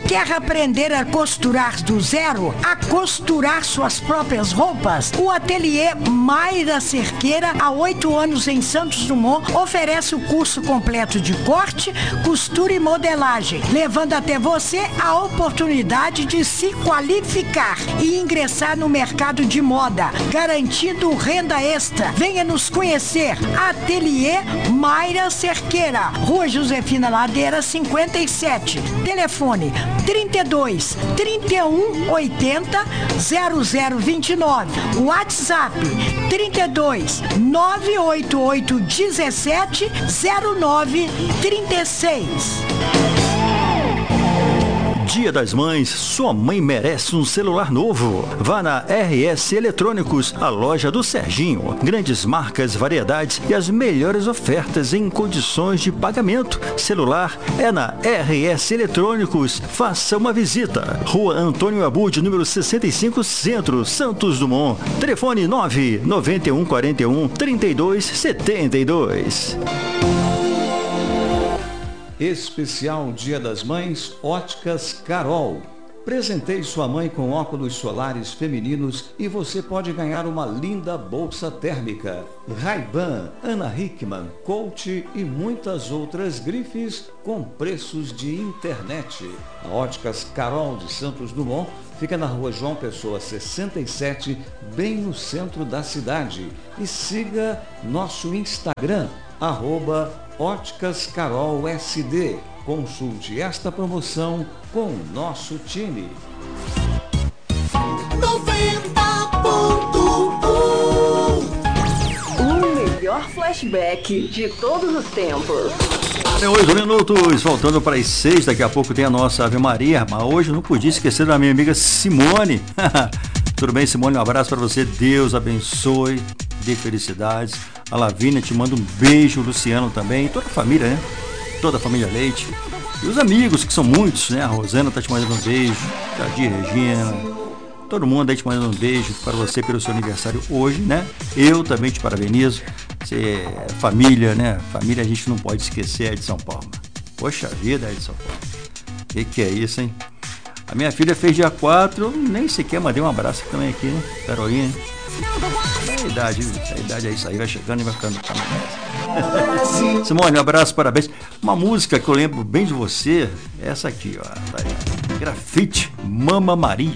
Quer aprender a costurar do zero? A costurar suas próprias roupas? O ateliê Mayra Cerqueira, há 8 anos em Santos Dumont, oferece o curso completo de corte, costura e modelagem, levando até você a oportunidade de se qualificar e ingressar no mercado de moda, garantindo renda extra. Venha nos conhecer. Ateliê Mayra Cerqueira, Rua Josefina Ladeira, 57. Telefone 32 31 80 0029. WhatsApp 32 988 17 09 36. Dia das Mães, sua mãe merece um celular novo. Vá na RS Eletrônicos, a loja do Serginho. Grandes marcas, variedades e as melhores ofertas em condições de pagamento. Celular é na RS Eletrônicos. Faça uma visita. Rua Antônio Abud, número 65, Centro, Santos Dumont. Telefone 991 41 32 72. Especial Dia das Mães, Óticas Carol. Presenteie sua mãe com óculos solares femininos e você pode ganhar uma linda bolsa térmica. Ray-Ban, Ana Hickman, Coach e muitas outras grifes com preços de internet. A Óticas Carol de Santos Dumont fica na Rua João Pessoa 67, bem no centro da cidade. E siga nosso Instagram, @Óticas Carol SD. Consulte esta promoção com o nosso time. 90.1 O melhor flashback de todos os tempos. 8 minutos, voltando para as 6, daqui a pouco tem a nossa Ave Maria, mas hoje eu não podia esquecer da minha amiga Simone. Tudo bem, Simone? Um abraço para você, Deus abençoe, dê felicidades. A Lavínia te manda um beijo, o Luciano também, toda a família, né? Toda a família Leite. E os amigos, que são muitos, né? A Rosana tá te mandando um beijo, Jardim Regina, todo mundo aí te mandando um beijo para você pelo seu aniversário hoje, né? Eu também te parabenizo. Você é família, né? Família a gente não pode esquecer, é de São Paulo. Poxa vida, é de São Paulo. Que é isso, hein? A minha filha fez dia 4, nem sequer mandei um abraço também aqui, né? Carolina. A idade é isso aí, vai chegando e vai ficando. Simone, um abraço, parabéns. Uma música que eu lembro bem de você, essa aqui, ó. Tá aí. Grafite, Mama Maria.